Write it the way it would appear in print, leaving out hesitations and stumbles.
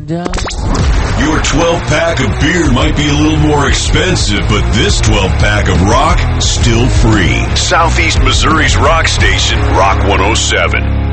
Your 12-pack of beer might be a little more expensive, but this 12-pack of rock, still free. Southeast Missouri's rock station, Rock 107.